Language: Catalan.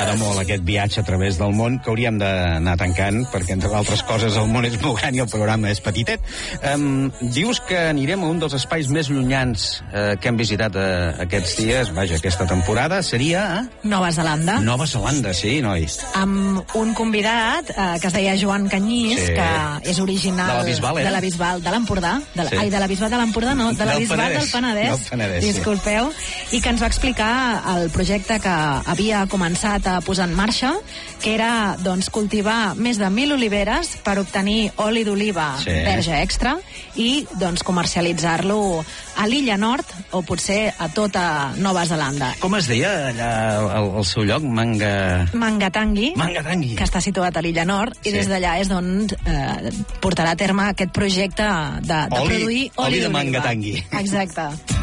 M'agrada molt aquest viatge a través del món, que hauríem d'anar tancant, perquè, entre altres coses, el món és molt gran i el programa és petitet. Dius que anirem a un dels espais més llunyans que hem visitat aquests dies, vaja, aquesta temporada, seria... Nova Zelanda. Nova Zelanda, sí, noi. Amb un convidat que es deia Joan Canyís, Sí. que és original... De la Bisbal, de la Bisbal, de l'Empordà. Sí. Ai, de la Bisbal de l'Empordà, no, de la Del Bisbal Penedès. del Penedès. Del Penedès, sí. Disculpeu. I que ens va explicar el projecte que havia començat a posar en marxa, que era, doncs, cultivar més de 1.000 oliveres per obtenir oli d'oliva verge extra i, doncs, comercialitzar-lo a l'Illa Nord o potser a tota Nova Zelanda. Com es deia allà el seu lloc? Mangatangi, Mangatangi. que està situat a l'Illa Nord, i des d'allà és d'on portarà a terme aquest projecte de produir oli de d'oliva. Mangatangi. Exacte.